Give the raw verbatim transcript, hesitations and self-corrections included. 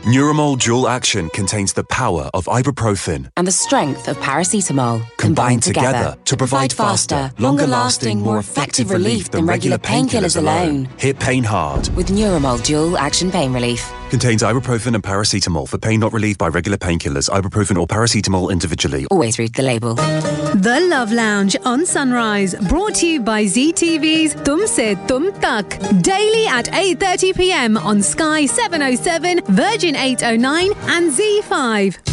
Neuramol Dual Action contains the power of ibuprofen and the strength of paracetamol combined, combined together, together to provide faster, longer-lasting, more effective relief than regular painkillers alone. Hit pain hard with Neuramol Dual Action Pain Relief. Contains ibuprofen and paracetamol for pain not relieved by regular painkillers. Ibuprofen or paracetamol individually. Always read the label. The Love Lounge on Sunrise, brought to you by Z T V's Tum Se Tum Tak. Daily at eight thirty p m on Sky seven oh seven, Virgin eight oh nine and Z five.